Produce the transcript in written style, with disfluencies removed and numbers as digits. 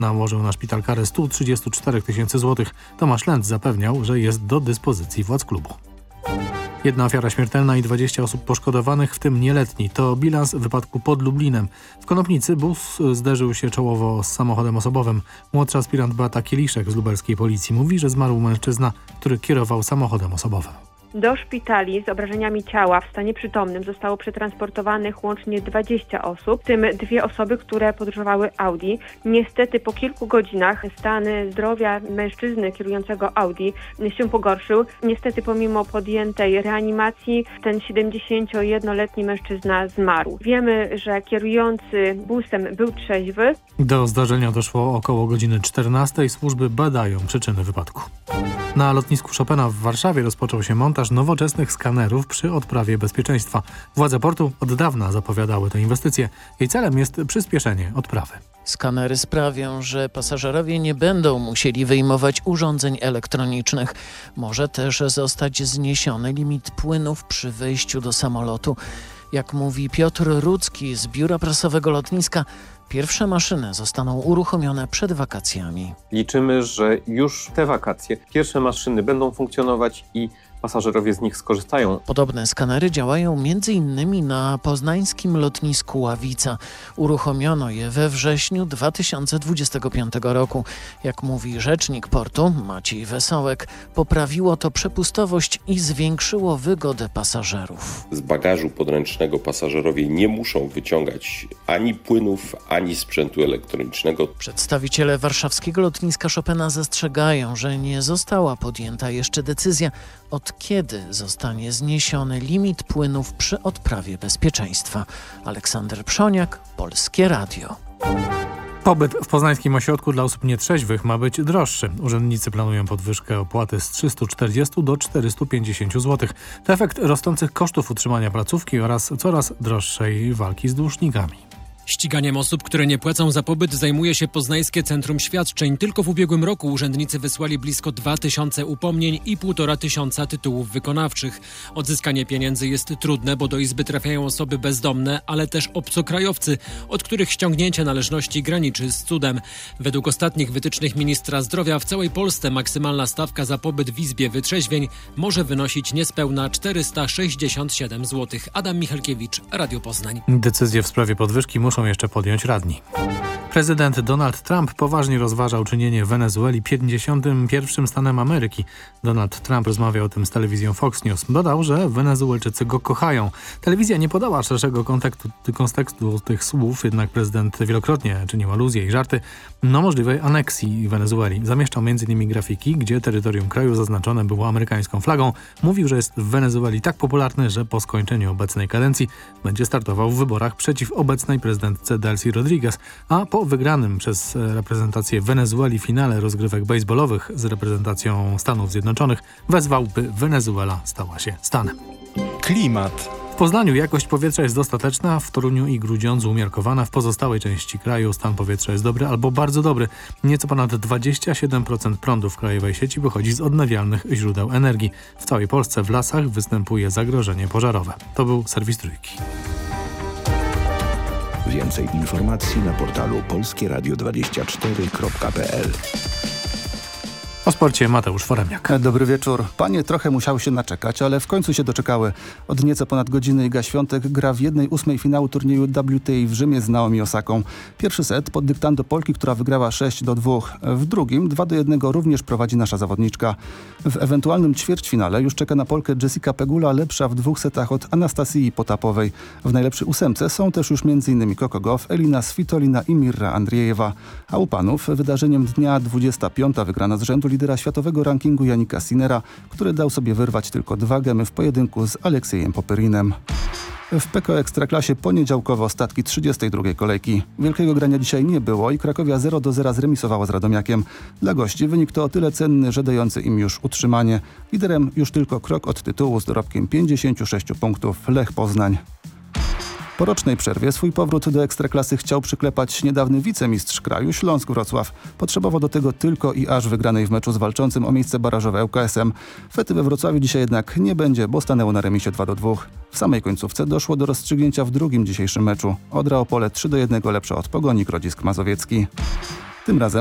nałożył na szpital karę 134 000 złotych. Tomasz Lęc zapewniał, że jest do dyspozycji władz klubu. 1 ofiara śmiertelna i 20 osób poszkodowanych, w tym nieletni. To bilans wypadku pod Lublinem. W Konopnicy bus zderzył się czołowo z samochodem osobowym. Młodszy aspirant Beata Kieliszek z lubelskiej policji mówi, że zmarł mężczyzna, który kierował samochodem osobowym. Do szpitali z obrażeniami ciała w stanie przytomnym zostało przetransportowanych łącznie 20 osób, w tym 2 osoby, które podróżowały Audi. Niestety po kilku godzinach stan zdrowia mężczyzny kierującego Audi się pogorszył. Niestety pomimo podjętej reanimacji ten 71-letni mężczyzna zmarł. Wiemy, że kierujący busem był trzeźwy. Do zdarzenia doszło około godziny 14. Służby badają przyczyny wypadku. Na lotnisku Chopina w Warszawie rozpoczął się montaż nowoczesnych skanerów przy odprawie bezpieczeństwa. Władze portu od dawna zapowiadały tę inwestycję. Jej celem jest przyspieszenie odprawy. Skanery sprawią, że pasażerowie nie będą musieli wyjmować urządzeń elektronicznych. Może też zostać zniesiony limit płynów przy wejściu do samolotu. Jak mówi Piotr Rudzki z biura prasowego lotniska, pierwsze maszyny zostaną uruchomione przed wakacjami. Liczymy, że już te wakacje pierwsze maszyny będą funkcjonować i pasażerowie z nich skorzystają. Podobne skanery działają m.in. na poznańskim lotnisku Ławica. Uruchomiono je we wrześniu 2025 roku. Jak mówi rzecznik portu Maciej Wesołek, poprawiło to przepustowość i zwiększyło wygodę pasażerów. Z bagażu podręcznego pasażerowie nie muszą wyciągać ani płynów, ani sprzętu elektronicznego. Przedstawiciele warszawskiego lotniska Chopina zastrzegają, że nie została podjęta jeszcze decyzja, od kiedy zostanie zniesiony limit płynów przy odprawie bezpieczeństwa. Aleksander Przoniak, Polskie Radio. Pobyt w poznańskim ośrodku dla osób nietrzeźwych ma być droższy. Urzędnicy planują podwyżkę opłaty z 340 do 450 zł. To efekt rosnących kosztów utrzymania placówki oraz coraz droższej walki z dłużnikami. Ściganiem osób, które nie płacą za pobyt, zajmuje się Poznańskie Centrum Świadczeń. Tylko w ubiegłym roku urzędnicy wysłali blisko 2000 upomnień i 1500 tytułów wykonawczych. Odzyskanie pieniędzy jest trudne, bo do izby trafiają osoby bezdomne, ale też obcokrajowcy, od których ściągnięcie należności graniczy z cudem. Według ostatnich wytycznych ministra zdrowia w całej Polsce maksymalna stawka za pobyt w izbie wytrzeźwień może wynosić niespełna 467 zł. Adam Michalkiewicz, Radio Poznań. Decyzję w sprawie podwyżki muszą jeszcze podjąć radni. Prezydent Donald Trump poważnie rozważa uczynienie Wenezueli 51. stanem Ameryki. Donald Trump rozmawiał o tym z telewizją Fox News. Dodał, że Wenezuelczycy go kochają. Telewizja nie podała szerszego kontekstu tych słów, jednak prezydent wielokrotnie czynił aluzje i żarty na możliwej aneksji Wenezueli. Zamieszczał m.in. grafiki, gdzie terytorium kraju zaznaczone było amerykańską flagą. Mówił, że jest w Wenezueli tak popularny, że po skończeniu obecnej kadencji będzie startował w wyborach przeciw obecnej prezydentce Delcy Rodriguez, a po wygranym przez reprezentację Wenezueli finale rozgrywek bejsbolowych z reprezentacją Stanów Zjednoczonych wezwał, by Wenezuela stała się stanem. Klimat. W Poznaniu jakość powietrza jest dostateczna, w Toruniu i Grudziądzu umiarkowana, w pozostałej części kraju stan powietrza jest dobry albo bardzo dobry. Nieco ponad 27% prądu w krajowej sieci pochodzi z odnawialnych źródeł energii. W całej Polsce w lasach występuje zagrożenie pożarowe. To był serwis Trójki. Więcej informacji na portalu polskieradio24.pl. O sporcie Mateusz Foremniak. Dobry wieczór. Panie trochę musiały się naczekać, ale w końcu się doczekały. Od nieco ponad godziny Iga Świątek gra w 1/8 finału turnieju WTA w Rzymie z Naomi Osaką. Pierwszy set pod dyktando Polki, która wygrała 6-2. W drugim 2-1 również prowadzi nasza zawodniczka. W ewentualnym ćwierćfinale już czeka na Polkę Jessica Pegula, lepsza w 2 setach od Anastasii Potapowej. W najlepszej 8 są też już m.in. Coco Gauff, Elina Svitolina i Mirra Andriejewa. A u panów wydarzeniem dnia 25. wygrana z rzędu lidera światowego rankingu Jannika Sinnera, który dał sobie wyrwać tylko 2 gemy w pojedynku z Aleksiejem Popyrinem. W PKO Ekstraklasie poniedziałkowo ostatki 32. kolejki. Wielkiego grania dzisiaj nie było i Krakowia 0-0 zremisowała z Radomiakiem. Dla gości wynik to o tyle cenny, że dający im już utrzymanie. Liderem już tylko krok od tytułu z dorobkiem 56 punktów Lech Poznań. Po rocznej przerwie swój powrót do Ekstraklasy chciał przyklepać niedawny wicemistrz kraju Śląsk Wrocław. Potrzebował do tego tylko i aż wygranej w meczu z walczącym o miejsce barażowe ŁKS-em. Fety we Wrocławiu dzisiaj jednak nie będzie, bo stanęło na remisie 2-2. W samej końcówce doszło do rozstrzygnięcia w drugim dzisiejszym meczu. Odra Opole 3-1 lepsza od Pogoni Grodzisk Mazowiecki. Tym razem